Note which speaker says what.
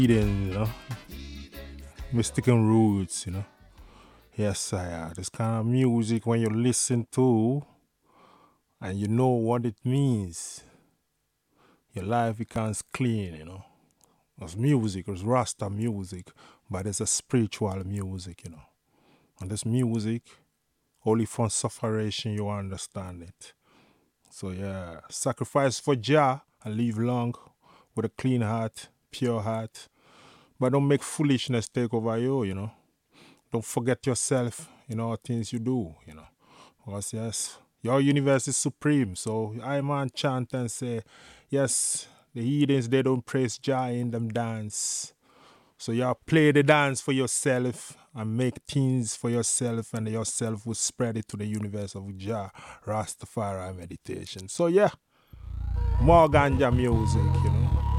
Speaker 1: Eden, mystic and roots, Yes, I this kind of music when you listen to and you know what it means, your life becomes clean. It's music, it's Rasta music, but it's a spiritual music. And this music, only from sufferation you understand it. So yeah, sacrifice for Jah and live long with a clean heart, pure heart. But don't make foolishness take over you. Don't forget yourself, things you do. Because yes, your universe is supreme. So I man chant and say, yes, the heathens they don't praise Jah in them dance. So you play the dance for yourself and make things for yourself, and yourself will spread it to the universe of Jah, Rastafari meditation. So yeah, more ganja music.